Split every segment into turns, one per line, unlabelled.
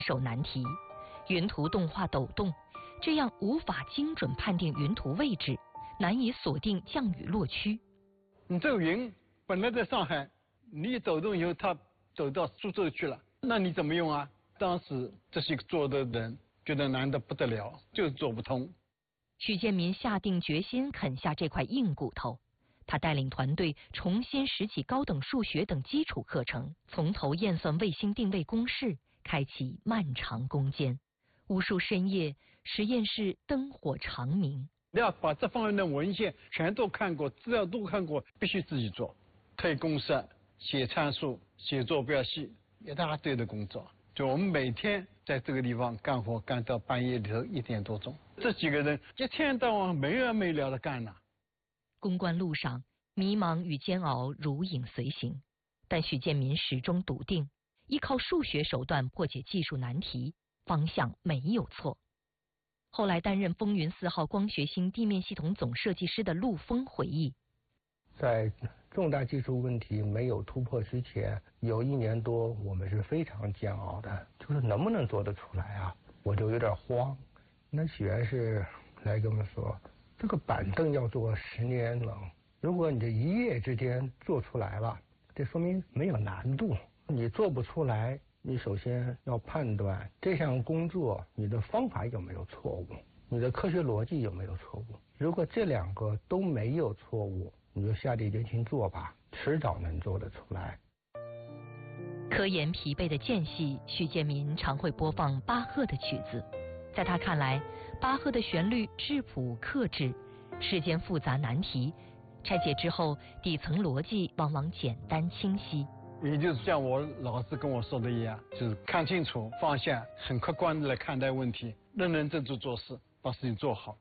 手难题，云图动画抖动，这样无法精准判定云图位置，难以锁定降雨落区。
你这个云本来在上海，你一抖动以后，它走到苏州去了，那你怎么用啊？当时这些做的人觉得难得不得了，就是做不通。
许建民下定决心啃下这块硬骨头。他带领团队重新拾起高等数学等基础课程，从头验算卫星定位公式，开启漫长攻坚。无数深夜，实验室灯火长明。
你要把这方面的文献全都看过，资料都看过，必须自己做，推公式、写参数、写坐标系，一大堆的工作。就我们每天在这个地方干活，干到半夜里头1点多钟。这几个人一天到晚没完没了的干呐。
攻关路上，迷茫与煎熬如影随形，但许建民始终笃定，依靠数学手段破解技术难题，方向没有错。后来担任风云4号光学星地面系统总设计师的陆峰回忆，
在重大技术问题没有突破之前，有1年多我们是非常煎熬的，就是能不能做得出来啊？我就有点慌。那许愿是来跟我们说，这个板凳要做10年了，如果你这一夜之间做出来了，这说明没有难度。你做不出来，你首先要判断这项工作你的方法有没有错误，你的科学逻辑有没有错误。如果这2个都没有错误，你就下定决心做吧，迟早能做得出来。
科研疲惫的间隙，许建民常会播放巴赫的曲子。在他看来，巴赫的旋律质朴克制，世间复杂难题拆解之后，底层逻辑往往简单清晰。
也就是像我老师跟我说的一样，就是看清楚放下，很客观的来看待问题，认认真真做事，把事情做好。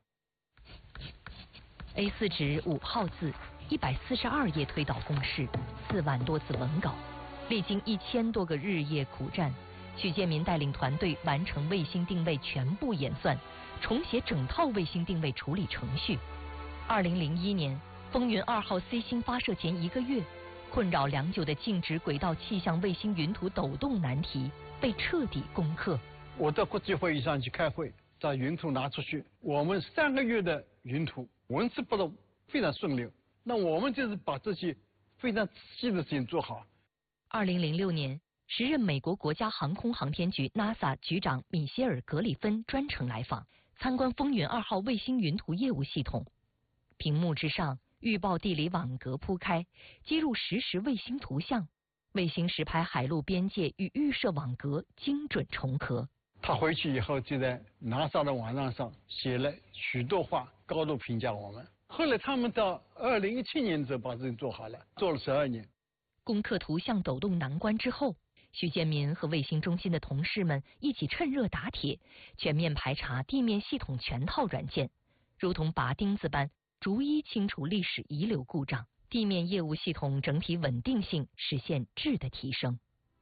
A4 纸5号字，142页推导公式，4万多字文稿，历经1000多个日夜苦战，许建民带领团队完成卫星定位全部演算，重写整套卫星定位处理程序。2001年，风云2号 C 星发射前1个月，困扰良久的静止轨道气象卫星云图抖动难题被彻底攻克。
我到国际会议上去开会，把云图拿出去，我们3个月的云图纹丝不动，非常顺溜。那我们就是把这些非常仔细的事情做好。
2006年，时任美国国家航空航天局 NASA 局长米歇尔·格里芬专程来访，参观风云2号卫星云图业务系统。屏幕之上，预报地理网格铺开，接入实时卫星图像，卫星实拍海陆边界与预设网格精准重合。
他回去以后就在 NASA 的网站上写了许多话，高度评价我们。后来他们到2017年的时候把事情做好了，做了12年。
攻克图像抖动难关之后，许建民和卫星中心的同事们一起趁热打铁，全面排查地面系统全套软件，如同拔钉子般逐一清除历史遗留故障，地面业务系统整体稳定性实现质的提升。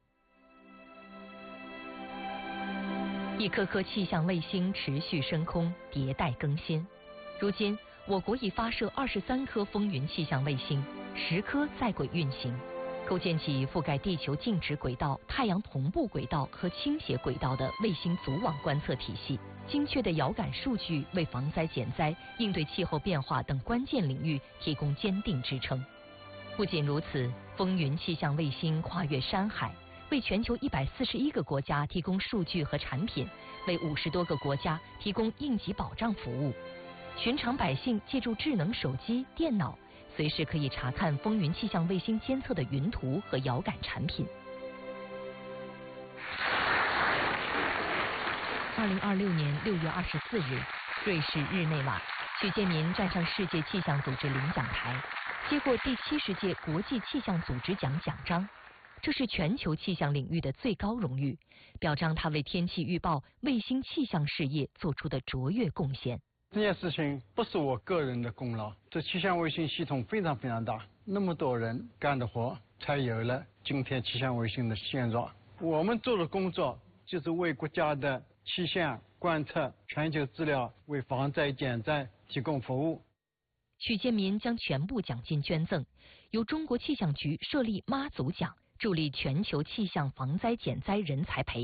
一颗颗气象卫星持续升空，迭代更新。如今，我国已发射23颗风云气象卫星，10颗在轨运行，构建起覆盖地球静止轨道、太阳同步轨道和倾斜轨道的卫星组网观测体系。精确的遥感数据为防灾减灾、应对气候变化等关键领域提供坚定支撑。不仅如此，风云气象卫星跨越山海，为全球141个国家提供数据和产品，为50多个国家提供应急保障服务。寻常百姓借助智能手机、电脑，随时可以查看风云气象卫星监测的云图和遥感产品。2026年6月24日，瑞士日内瓦，许建民站上世界气象组织领奖台，接过第70届国际气象组织奖奖章。这是全球气象领域的最高荣誉，表彰他为天气预报、卫星气象事业做出的卓越贡献。
这件事情不是我个人的功劳，这气象卫星系统非常非常大，那么多人干的活，才有了今天气象卫星的现状。我们做的工作就是为国家的气象观测、全球资料，为防灾减灾提供服务。
许建民将全部奖金捐赠，由中国气象局设立妈祖奖，助力全球气象防灾减灾人才培养。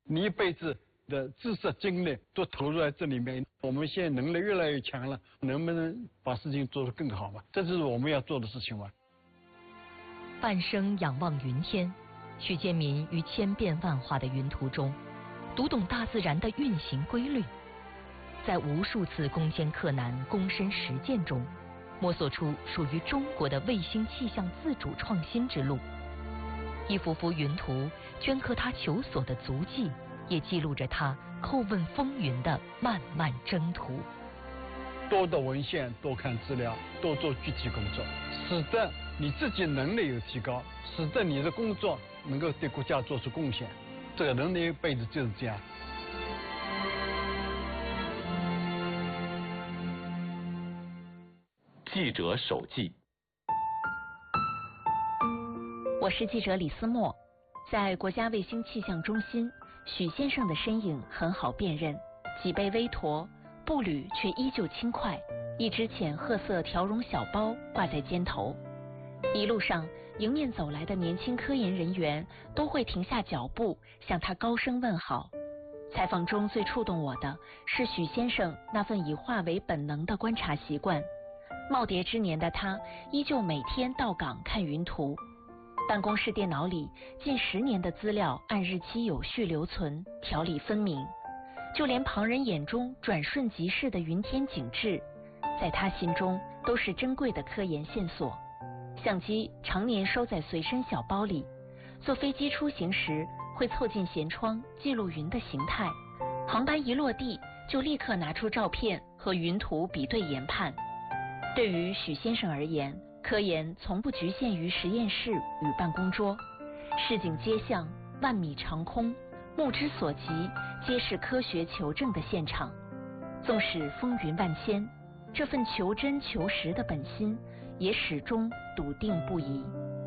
你一辈子的知识精力都投入在这里面。我们现在能力越来越强了，能不能把事情做得更好嘛？这就是我们要做的事情嘛。
半生仰望云天，许建民于千变万化的云图中，读懂大自然的运行规律，在无数次攻坚克难、躬身实践中，摸索出属于中国的卫星气象自主创新之路。一幅幅云图镌刻他求索的足迹，也记录着他叩问风云的漫漫征途。
多读文献，多看资料，多做具体工作，使得你自己能力有提高，使得你的工作能够对国家做出贡献。这个人的一辈子就是这样。
记者手记。
我是记者李思墨，在国家卫星气象中心，许先生的身影很好辨认，脊背微驼，步履却依旧轻快，一只浅褐色条绒小包挂在肩头。一路上，迎面走来的年轻科研人员都会停下脚步，向他高声问好。采访中最触动我的是许先生那份以化为本能的观察习惯。耄耋之年的他，依旧每天到岗看云图。办公室电脑里近10年的资料按日期有序留存，条理分明。就连旁人眼中转瞬即逝的云天景致，在他心中都是珍贵的科研线索。相机常年收在随身小包里，坐飞机出行时会凑近舷窗记录云的形态，航班一落地就立刻拿出照片和云图比对研判。对于许先生而言，科研从不局限于实验室与办公桌，市井街巷、万米长空，目之所及皆是科学求证的现场。纵使风云万千，这份求真求实的本心也始终笃定不移。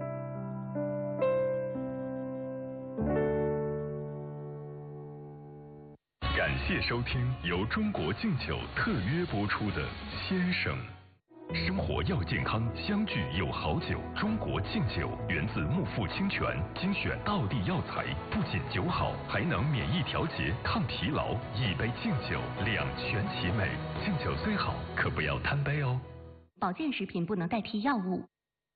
感谢收听由中国敬酒特约播出的《先生》。生活要健康，相聚有好酒。中国敬酒源自木富清泉，精选道地药材，不仅酒好，还能免疫调节、抗疲劳。一杯敬酒，两全其美。敬酒虽好，可不要贪杯哦。
保健食品不能代替药物。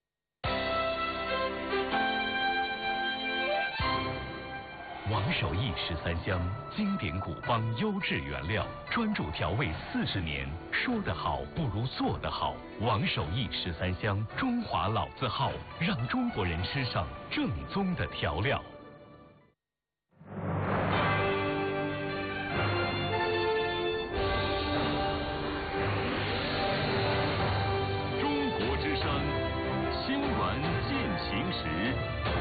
王守义13香，经典古方，优质原料，专注调味40年。说得好不如做得好。王守义13香，中华老字号，让中国人吃上正宗的调料。中国之声，新闻进行时。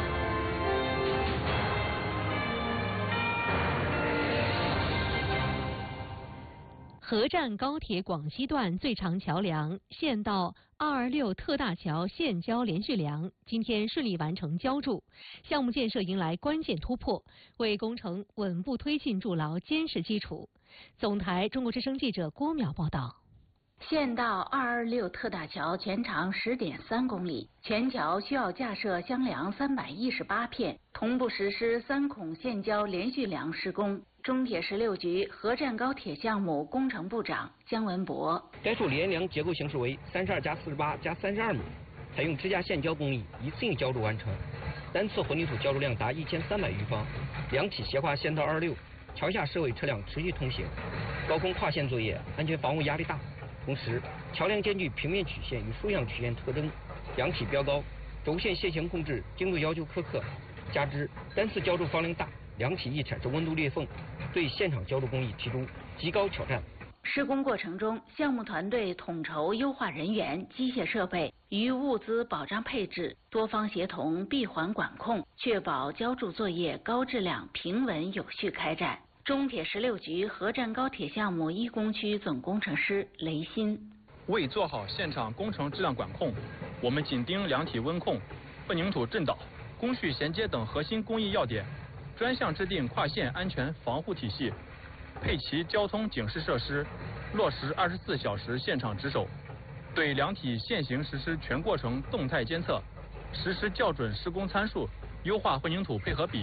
合站高铁广西段最长桥梁县道226特大桥县郊连续梁今天顺利完成浇筑，项目建设迎来关键突破，为工程稳步推进筑牢坚实基础。总台中国之声记者郭淼报道。
县道226特大桥全长10.3公里，全桥需要架设箱梁318片，同步实施3孔县郊连续梁施工。中铁16局合站高铁项目工程部长姜文博：
该处连梁结构形式为32+48+32米，采用支架线浇工艺，一次性浇筑完成，单次混凝土浇筑量达1300余方。梁体斜跨县道226，桥下设为车辆持续通行，高空跨线作业安全防护压力大。同时，桥梁兼具平面曲线与竖向曲线特征，梁体标高，轴线线型控制精度要求苛刻，加之单次浇筑方量大，梁体易产生温度裂缝，对现场浇筑工艺提出极高挑战。
施工过程中，项目团队统筹优化人员、机械设备与物资保障配置，多方协同，闭环管控，确保浇筑作业高质量、平稳有序开展。中铁16局合站高铁项目1工区总工程师雷鑫：
为做好现场工程质量管控，我们紧盯梁体温控、混凝土震导、工序衔接等核心工艺要点，专项制定跨线安全防护体系，配齐交通警示设施，落实24小时现场值守，对梁体现行实施全过程动态监测，实施校准施工参数，优化混凝土配合比，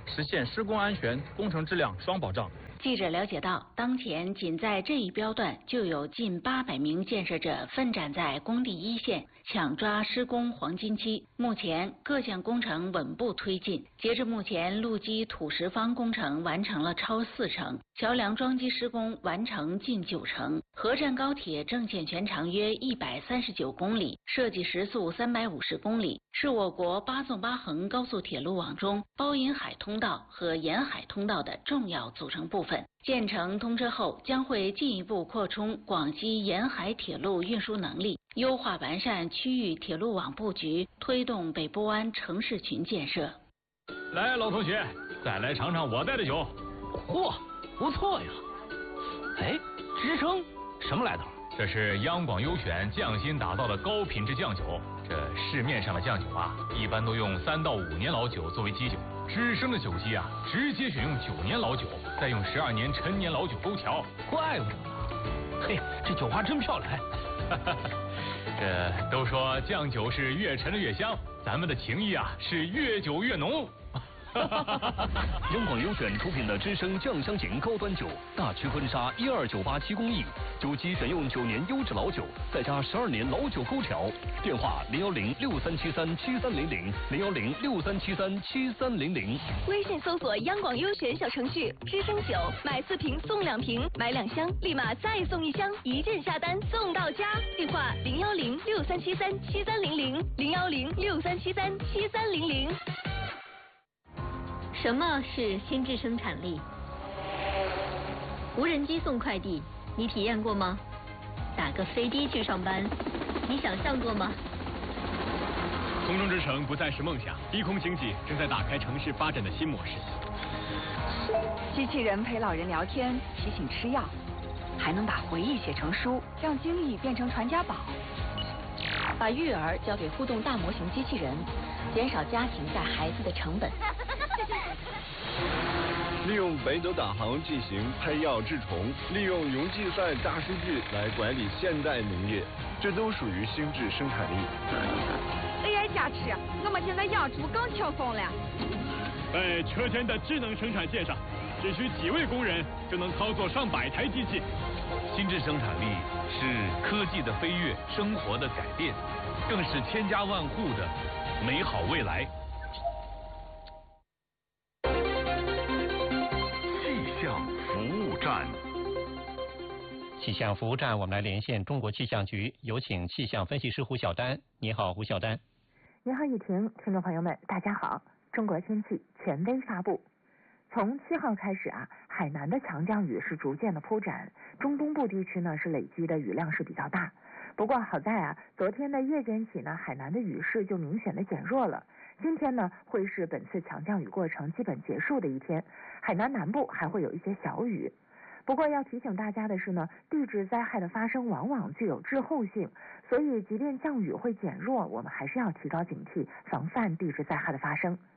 实现施工安全、工程质量双保障。
记者了解到，当前仅在这一标段就有近800名建设者奋战在工地一线，抢抓施工黄金期。目前各项工程稳步推进，截至目前，路基土石方工程完成了超40%，桥梁桩基施工完成近90%。合站高铁正线全长约139公里，设计时速350公里，是我国8纵8横高速铁路网中包银海通道和沿海通道的重要组成部分。建成通车后，将会进一步扩充广西沿海铁路运输能力，优化完善区域铁路网布局，推动北部湾城市群建设。
来，老同学，再来尝尝我带的酒。
嚯，不错呀！哎，支撑什么来头？
这是央广优选匠心打造的高品质酱酒。这市面上的酱酒啊，一般都用3到5年老酒作为基酒。知生的酒基啊，直接选用9年老酒，再用12年陈年老酒勾调，
怪不得呢。嘿，这酒花真漂亮。
这都说酱酒是越陈的越香，咱们的情谊啊是越久越浓。
央广优选出品的知生酱香型高端酒，大曲婚纱12987工艺，酒基选用9年优质老酒，再加12年老酒勾调。电话01063737300 01063737300。
微信搜索央广优选小程序，知生酒买4瓶送2瓶，买2箱立马再送1箱，一键下单送到家。电话01063737300 01063737300。
什么是心智生产力？无人机送快递，你体验过吗？打个飞的去上班，你想象过吗？
空中之城不再是梦想，低空经济正在打开城市发展的新模式。
机器人陪老人聊天，提醒吃药，还能把回忆写成书，让经历变成传家宝。
把育儿交给互动大模型机器人，减少家庭带孩子的成本。
利用北斗导航进行配药治虫，利用云计算大数据来管理现代农业，这都属于心智生产力。
AI 加持，我们现在养猪更轻松了。
在车间的智能生产线上，只需几位工人就能操作上百台机器。
心智生产力是科技的飞跃，生活的改变，更是千家万户的美好未来。
气象服务站，
气象服务站，我们来连线中国气象局，有请气象分析师胡晓丹。你好，胡晓丹。
你好，雨婷，听众朋友们，大家好。中国天气权威发布，从7号开始啊，海南的强降雨是逐渐的铺展，中东部地区呢是累积的雨量是比较大。不过好在啊，昨天的夜间起呢，海南的雨势就明显的减弱了。今天呢，会是本次强降雨过程基本结束的一天，海南南部还会有一些小雨。不过要提醒大家的是呢，地质灾害的发生往往具有滞后性，所以即便降雨会减弱，我们还是要提高警惕，防范地质灾害的发生。